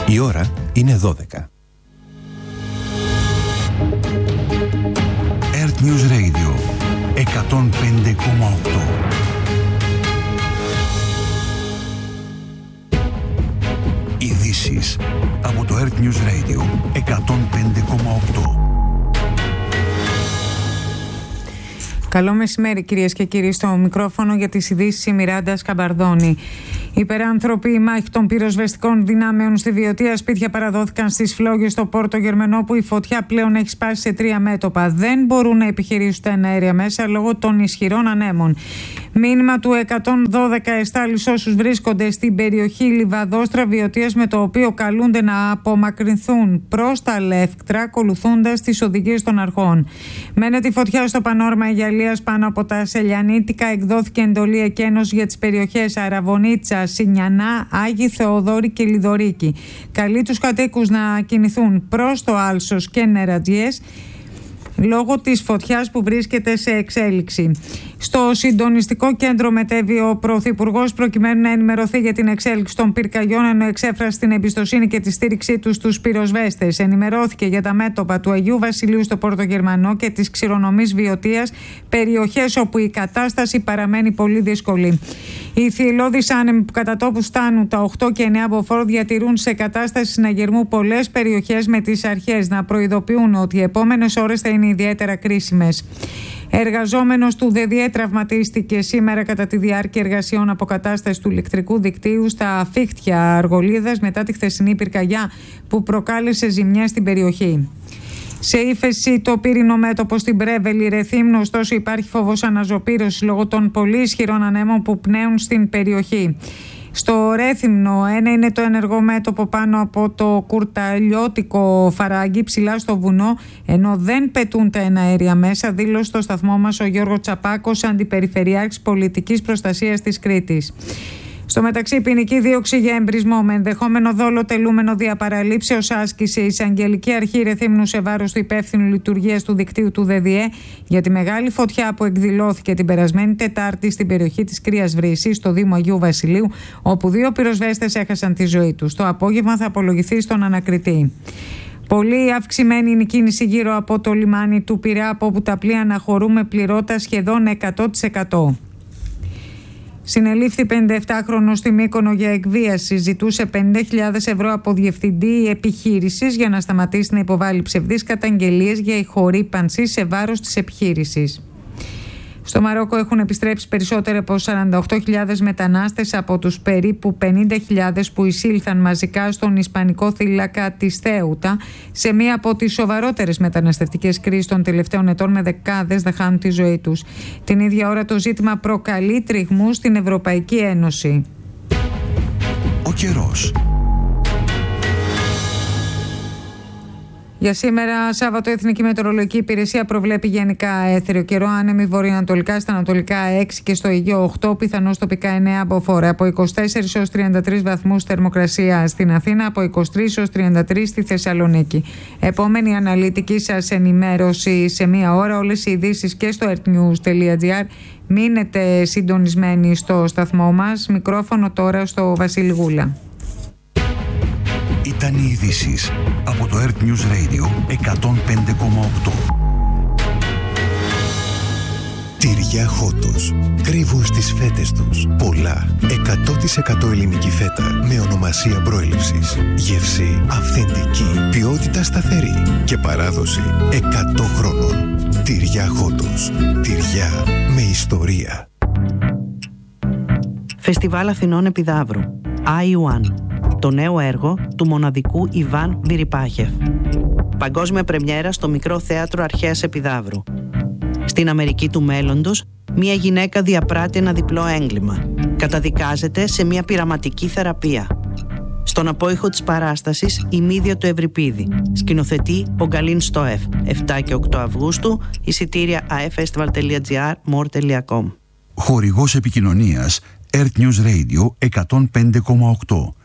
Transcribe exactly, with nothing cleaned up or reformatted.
Η ώρα είναι δώδεκα. Earth News Radio εκατόν πέντε κόμμα οκτώ. Ειδήσεις από το Earth News Radio εκατόν πέντε κόμμα οκτώ. Καλό μεσημέρι κυρίες και κύριοι, στο μικρόφωνο για τις ειδήσεις η Μιράντα Σκαμπαρδόνη. Υπεράνθρωποι, οι μάχοι των πυροσβεστικών δυνάμεων στη Βιωτία σπίτια παραδόθηκαν στις φλόγες στο Πόρτο Γερμανό, που η φωτιά πλέον έχει σπάσει σε τρία μέτωπα. Δεν μπορούν να επιχειρήσουν τα εναέρια μέσα λόγω των ισχυρών ανέμων. Μήνυμα του εκατόν δώδεκα εστάλει σε όσους βρίσκονται στην περιοχή Λιβαδόστρα Βιωτίας, με το οποίο καλούνται να απομακρυνθούν προς τα Λεύκτρα, ακολουθώντας τις οδηγίες των αρχών. Μένεται η φωτιά στο πανόρμα Αιγιαλίας πάνω από τα Σελιανίτικα. Εκδόθηκε εντολή εκένωσης για τις περιοχές Αραβωνίτσα, Σινιανά, Άγιοι Θεοδόρη και Λιδωρίκη. Καλεί τους κατοίκους να κινηθούν προς το Άλσος και Νερατζιές λόγω της φωτιάς που βρίσκεται σε εξέλιξη. Στο συντονιστικό κέντρο μετέβη ο Πρωθυπουργός προκειμένου να ενημερωθεί για την εξέλιξη των πυρκαγιών, ενώ εξέφρασε την εμπιστοσύνη και τη στήριξή του στους πυροσβέστες. Ενημερώθηκε για τα μέτωπα του Αγίου Βασιλείου στο Πόρτο Γερμανό και της ξηρονομής Βιωτίας, περιοχές όπου η κατάσταση παραμένει πολύ δύσκολη. Οι θυελλώδεις άνεμοι που κατά τόπου φτάνουν τα οκτώ και εννέα μποφόρ διατηρούν σε κατάσταση συναγερμού πολλές περιοχές, με τις αρχές να προειδοποιούν ότι οι επόμενες ώρες θα είναι ιδιαίτερα κρίσιμες. Εργαζόμενος του ΔΕΔΙΕ τραυματίστηκε σήμερα κατά τη διάρκεια εργασιών αποκατάστασης του ηλεκτρικού δικτύου στα Φίχτια Αργολίδας μετά τη χθεσινή πυρκαγιά που προκάλεσε ζημιές στην περιοχή. Σε ύφεση το πύρινο μέτωπο στην Πρέβελη Ρεθύμνου, ωστόσο υπάρχει φόβος αναζωπήρωσης λόγω των πολύ ισχυρών ανέμων που πνέουν στην περιοχή. Στο Ρέθυμνο ένα είναι το ενεργό μέτωπο πάνω από το κουρταλιώτικο Φαράγγι, ψηλά στο βουνό, ενώ δεν πετούν τα εναέρια μέσα, δήλωσε στο σταθμό μας ο Γιώργος Τσαπάκος, αντιπεριφερειάρχης πολιτικής προστασίας της Κρήτης. Στο μεταξύ, ποινική δίωξη για εμπρισμό με ενδεχόμενο δόλο τελούμενο δια παραλήψεως άσκησε η Εισαγγελική Αρχή Ρεθύμνου σε βάρος του υπεύθυνου λειτουργίας του δικτύου του ΔΕΔΙΕ για τη μεγάλη φωτιά που εκδηλώθηκε την περασμένη Τετάρτη στην περιοχή της Κρίας Βρύσης, στο Δήμο Αγίου Βασιλείου, όπου δύο πυροσβέστες έχασαν τη ζωή τους. Το απόγευμα θα απολογηθεί στον ανακριτή. Πολύ αυξημένη είναι η κίνηση γύρω από το λιμάνι του Πειραιά, από όπου τα πλοία αναχωρούν με πληρότητα σχεδόν εκατό τοις εκατό. Συνελήφθη πενηνταεπτάχρονος στη Μύκονο για εκβίαση. Ζητούσε πενήντα χιλιάδες ευρώ από διευθυντή επιχείρησης για να σταματήσει να υποβάλει ψευδείς καταγγελίες για ηχορύπανση σε βάρος της επιχείρησης. Στο Μαρόκο έχουν επιστρέψει περισσότεροι από σαράντα οκτώ χιλιάδες μετανάστες από τους περίπου πενήντα χιλιάδες που εισήλθαν μαζικά στον ισπανικό θύλακα της Θέουτα, σε μία από τις σοβαρότερες μεταναστευτικές κρίσεις των τελευταίων ετών, με δεκάδες να χάνουν τη ζωή τους. Την ίδια ώρα το ζήτημα προκαλεί τριγμούς στην Ευρωπαϊκή Ένωση. Ο καιρός. Για σήμερα, Σάββατο, η Εθνική Μετεωρολογική Υπηρεσία προβλέπει γενικά έθριο καιρό. Άνεμη βορειοανατολικά, στα ανατολικά έξι και στο Αιγαίο οκτώ, πιθανώς τοπικά εννέα μποφόρ. Από είκοσι τέσσερις έως τριάντα τρεις βαθμούς θερμοκρασία στην Αθήνα, από είκοσι τρεις έως τριάντα τρεις στη Θεσσαλονίκη. Επόμενη αναλυτική σας ενημέρωση σε μία ώρα. Όλες οι ειδήσεις και στο earthnews τελεία gr. Μείνετε συντονισμένοι στο σταθμό μας. Μικρόφωνο τώρα στο Βασίλη Γούλα. Ήταν οι ειδήσεις από το Earth News Radio εκατόν πέντε κόμμα οκτώ. Τυριά Χότος. Κρύβουν στις φέτες τους πολλά. εκατό τοις εκατό ελληνική φέτα με ονομασία προέλευσης. Γεύση αυθεντική. Ποιότητα σταθερή. Και παράδοση εκατό χρόνων. Τυριά Χότος. Τυριά με ιστορία. Φεστιβάλ Αθηνών Επιδαύρου. άι ουάν. Το νέο έργο του μοναδικού Ιβάν Βιριπάχεφ. Παγκόσμια πρεμιέρα στο Μικρό Θέατρο Αρχαίας Επιδαύρου. Στην Αμερική του μέλλοντος, μια γυναίκα διαπράττει ένα διπλό έγκλημα. Καταδικάζεται σε μια πειραματική θεραπεία. Στον απόϊχο της παράστασης, η Μύδια του Ευρυπίδη. Σκηνοθετεί ο Γκαλίν Στόεφ. επτά και οκτώ Αυγούστου, εισιτήρια α εφ festival τελεία gr, more τελεία com. Χορηγός επικοινωνίας Earth News Radio εκατόν πέντε κόμμα οκτώ.